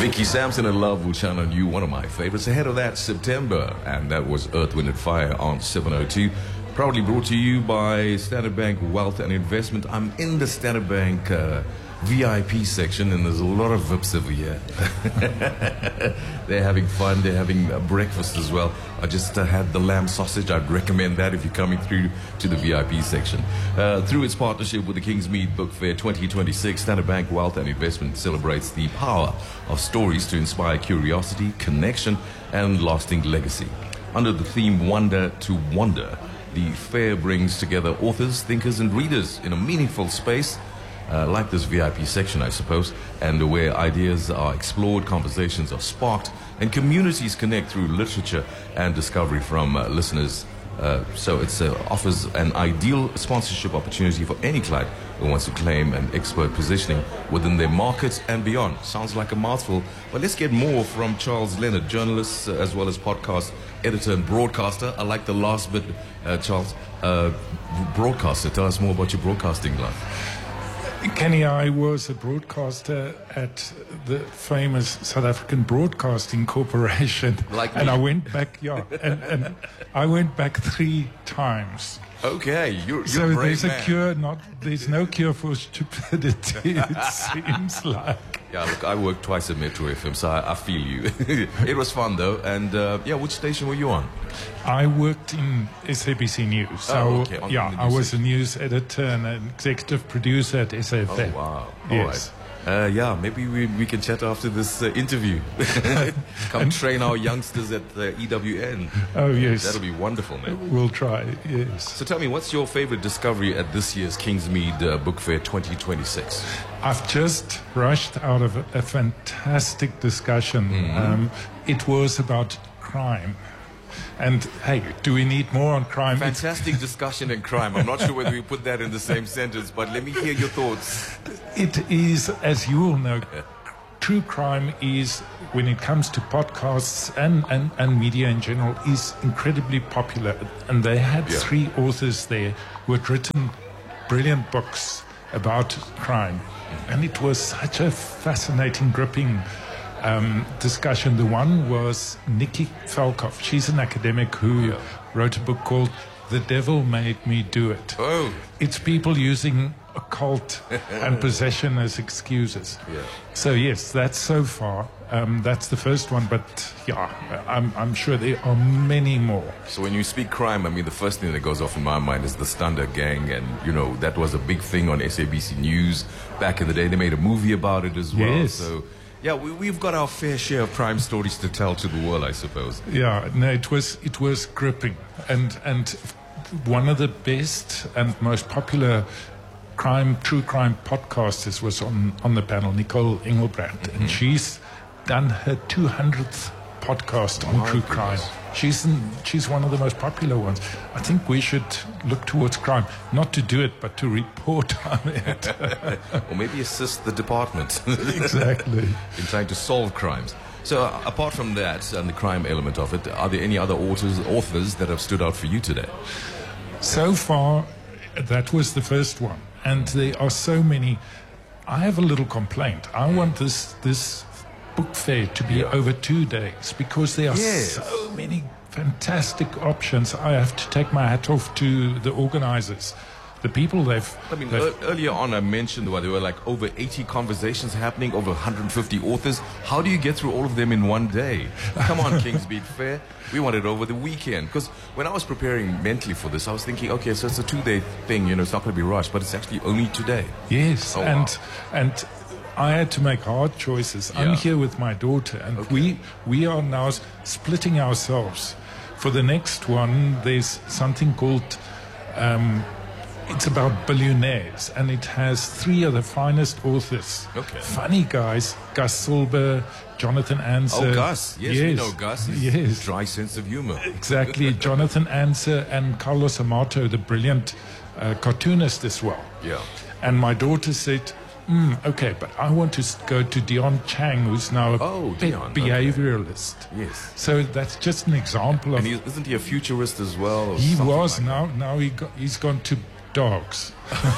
Vicky Sampson and Love will shine on you, one of my favorites. Ahead of that, September, and that was Earth, Wind and Fire on 702. Proudly brought to you by Standard Bank Wealth and Investment. I'm in the Standard Bank VIP section, and there's a lot of VIPs over here. They're having fun. They're having breakfast as well. I just had the lamb sausage. I'd recommend that if you're coming through to the VIP section. Through its partnership with the Kingsmead Book Fair 2026, Standard Bank Wealth and Investment celebrates the power of stories to inspire curiosity, connection, and lasting legacy. Under the theme Wonder to Wonder, the fair brings together authors, thinkers, and readers in a meaningful space, like this VIP section, I suppose, and where ideas are explored, conversations are sparked, and communities connect through literature and discovery from listeners. So it offers an ideal sponsorship opportunity for any client who wants to claim an expert positioning within their markets and beyond. Sounds like a mouthful, but let's get more from Charles Leonard, journalist as well as podcast editor and broadcaster. I like the last bit, Charles. Broadcaster, tell us more about your broadcasting life. Kenny, I was a broadcaster at the famous South African Broadcasting Corporation. Like and me. I went back, and I went back 3 times. Okay, you're So a brave there's man. a cure, there's no cure for stupidity, it seems like. Yeah, look, I worked twice at Metro FM, so I feel you. It was fun, though. And, which station were you on? I worked in SABC News. So, Oh, okay, on yeah, the I news was a news editor and an executive producer at SAFM. Oh, wow. Yes. All right. Maybe we can chat after this interview. Come train our youngsters at the EWN. Oh, yes. That'll be wonderful, man. We'll try, yes. So tell me, what's your favorite discovery at this year's Kingsmead Book Fair 2026? I've just rushed out of a fantastic discussion. It was about crime. And hey, do we need more on crime? Fantastic discussion and crime. I'm not sure whether we put that in the same sentence, but let me hear your thoughts. It is, as you all know, true crime is, when it comes to podcasts and media in general, is incredibly popular. And they had 3 authors there who had written brilliant books about crime. And it was such a fascinating, gripping discussion. The one was Nikki Falkhoff. She's an academic who wrote a book called The Devil Made Me Do It. Oh. It's people using occult and possession as excuses. Yeah. So yes, that's so far. That's the first one, but I'm sure there are many more. So when you speak crime, I mean, the first thing that goes off in my mind is the Stander Gang, and that was a big thing on SABC News back in the day. They made a movie about it as well. Yes. So yeah, we've got our fair share of crime stories to tell to the world, I suppose. Yeah, no, it was gripping, and one of the best and most popular true crime podcasters was on the panel, Nicole Engelbrandt, and she's done her 200th podcast on true crime. She's one of the most popular ones. I think we should look towards crime, not to do it, but to report on it. Or maybe assist the department. Exactly. In trying to solve crimes. So apart from that and the crime element of it, are there any other authors that have stood out for you today? So far, that was the first one. And there are so many. I have a little complaint. I want this book fair to be over 2 days, because there are so many fantastic options. I have to take my hat off to the organizers. The people earlier on I mentioned there were like over 80 conversations happening, over 150 authors. How do you get through all of them in one day? Come on, Kingsmead Fair. We want it over the weekend. Because when I was preparing mentally for this, I was thinking, okay, so it's a 2-day thing, it's not going to be rushed, but it's actually only today. Yes, Oh, and I had to make hard choices. I'm here with my daughter, and we are now splitting ourselves. For the next one, there's something called... it's about billionaires, and it has 3 of the finest authors. Okay. Funny guys, Gus Silber, Jonathan Anser. Oh, Gus. Yes, we know Gus. Yes. Dry sense of humor. Exactly. Jonathan Anser and Carlos Amato, the brilliant cartoonist as well. Yeah. And my daughter said, okay, but I want to go to Dion Chang, who's now a behavioralist. Okay. Yes. So that's just an example of... And isn't he a futurist as well? He was. Like now he's gone to dogs.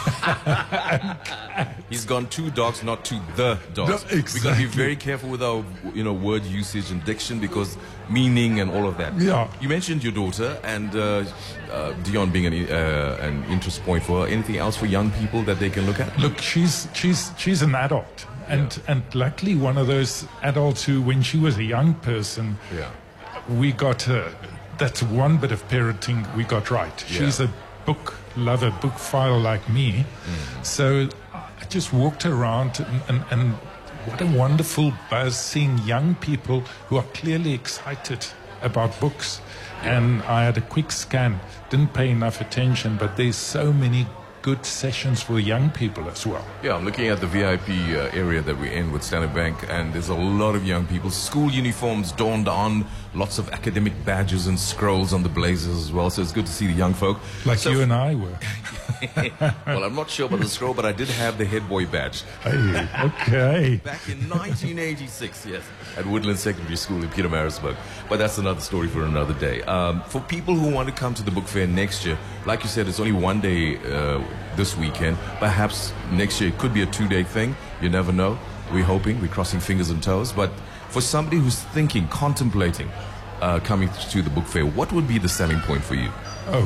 He's gone to dogs, not to the dogs. Exactly. We've got to be very careful with our, word usage and diction, because meaning and all of that. Yeah. You mentioned your daughter and Dion being an interest point for her. Anything else for young people that they can look at? Look, she's an adult, and luckily one of those adults who, when she was a young person, we got her. That's one bit of parenting we got right. Yeah. She's a book lover, book file like me. So I just walked around and what a wonderful buzz seeing young people who are clearly excited about books. And I had a quick scan, didn't pay enough attention, but there's so many good sessions for young people as well. Yeah, I'm looking at the VIP area that we're in with Standard Bank, and there's a lot of young people. School uniforms donned on, lots of academic badges and scrolls on the blazers as well. So it's good to see the young folk. Like you and I were. Well, I'm not sure about the scroll, but I did have the head boy badge. Hey, okay. Back in 1986, yes, at Woodland Secondary School in Pietermaritzburg. But that's another story for another day. For people who want to come to the book fair next year, like you said, it's only one day this weekend. Perhaps next year it could be a 2-day thing. You never know. We're hoping, we're crossing fingers and toes. But for somebody who's thinking, contemplating coming to the book fair, what would be the selling point for you? Oh,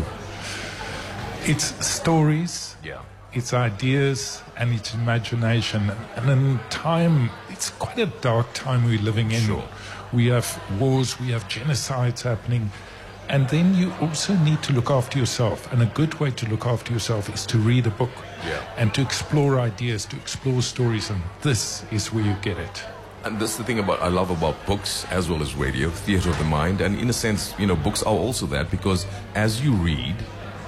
it's stories. Yeah. It's ideas and it's imagination. And in time, it's quite a dark time we're living in. Sure. We have wars, we have genocides happening. And then you also need to look after yourself. And a good way to look after yourself is to read a book. Yeah. And to explore ideas, to explore stories. And this is where you get it. And that's the thing I love about books as well as radio, theater of the mind. And in a sense, books are also that, because as you read,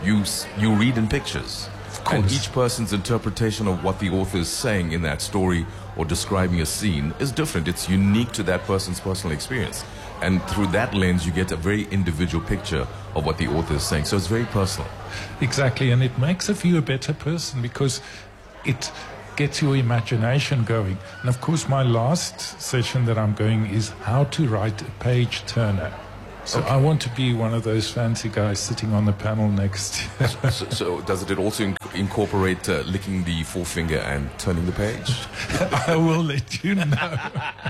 you read in pictures. Of course. And each person's interpretation of what the author is saying in that story or describing a scene is different. It's unique to that person's personal experience. And through that lens, you get a very individual picture of what the author is saying. So it's very personal. Exactly. And it makes of you a better person because it gets your imagination going. And of course, my last session that I'm going is how to write a page turner. So I want to be one of those fancy guys sitting on the panel next. So does it also incorporate licking the forefinger and turning the page? I will let you know.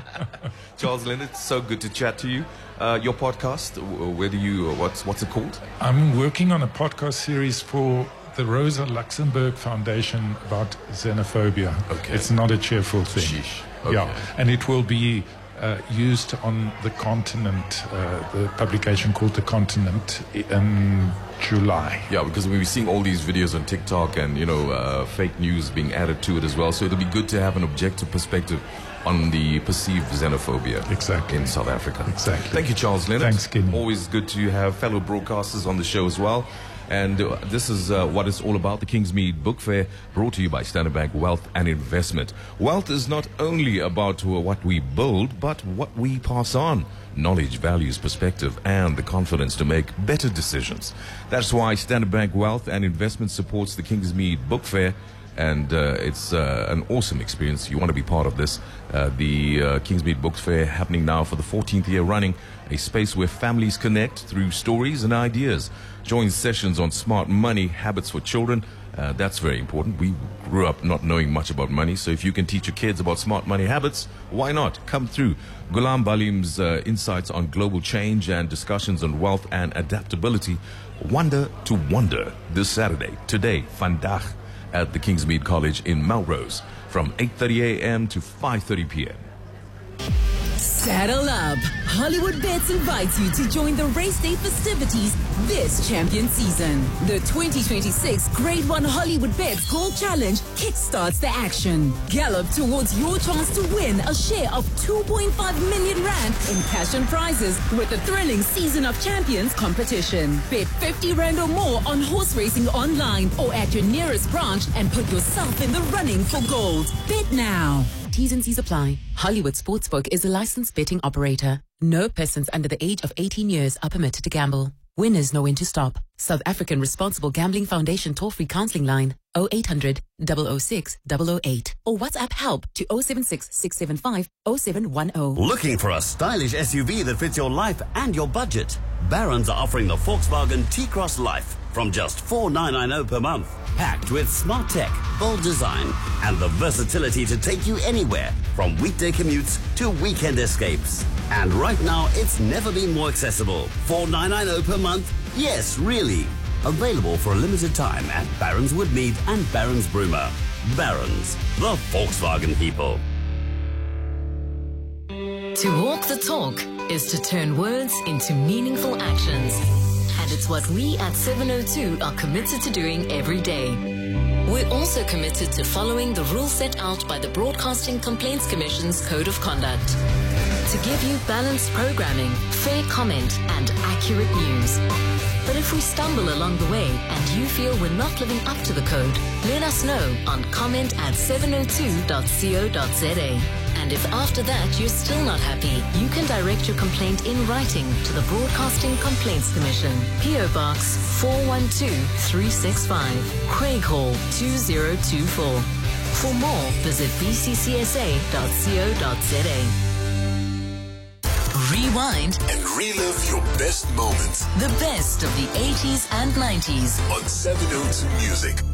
Charles Leonard, so good to chat to you. Your podcast, what's it called? I'm working on a podcast series for the Rosa Luxemburg Foundation about xenophobia. Okay. It's not a cheerful thing. Sheesh. Okay. Yeah, and it will be used on The Continent, the publication called The Continent, in July. Yeah, because we're seeing all these videos on TikTok and, fake news being added to it as well. So it'll be good to have an objective perspective on the perceived xenophobia in South Africa. Exactly. Thank you, Charles Leonard. Thanks, Kenny. Always good to have fellow broadcasters on the show as well. And this is what it's all about, the Kingsmead Book Fair, brought to you by Standard Bank Wealth and Investment. Wealth is not only about what we build, but what we pass on. Knowledge, values, perspective, and the confidence to make better decisions. That's why Standard Bank Wealth and Investment supports the Kingsmead Book Fair. And it's an awesome experience. You want to be part of this. The Kingsmead Book Fair happening now for the 14th year running, a space where families connect through stories and ideas. Join sessions on smart money habits for children. That's very important. We grew up not knowing much about money, so if you can teach your kids about smart money habits, why not? Come through. Ghulam Balim's insights on global change and discussions on wealth and adaptability. Wonder to Wonder this Saturday, today, Vandag, at the Kingsmead College in Melrose from 8:30 a.m. to 5:30 p.m. Saddle up. Hollywood Bets invites you to join the race day festivities this champion season. The 2026 Grade 1 Hollywood Bets Gold Challenge kickstarts the action. Gallop towards your chance to win a share of 2.5 million rand in cash and prizes with the thrilling Season of Champions competition. Bet 50 rand or more on horse racing online or at your nearest branch and put yourself in the running for gold. Bet now. T's and C's apply. Hollywood Sportsbook is a licensed betting operator. No persons under the age of 18 years are permitted to gamble. Winners know when to stop. South African Responsible Gambling Foundation toll-free counseling line 0800 006 008 or WhatsApp help to 076 675 0710. Looking for a stylish SUV that fits your life and your budget? Barron's are offering the Volkswagen T-Cross Life from just $4,990 per month. Packed with smart tech, bold design, and the versatility to take you anywhere, from weekday commutes to weekend escapes. And right now, it's never been more accessible. $4,990 per month? Yes, really. Available for a limited time at Barron's Woodmead and Barron's Broomer. Barron's, the Volkswagen people. To walk the talk is to turn words into meaningful actions. And it's what we at 702 are committed to doing every day. We're also committed to following the rules set out by the Broadcasting Complaints Commission's Code of Conduct. To give you balanced programming, fair comment, and accurate news. But if we stumble along the way and you feel we're not living up to the code, let us know on comment@702.co.za. And if after that you're still not happy, you can direct your complaint in writing to the Broadcasting Complaints Commission, PO Box 412365, Craig Hall 2024. For more, visit bccsa.co.za. Rewind and relive your best moments. The best of the 80s and 90s on 702 Music.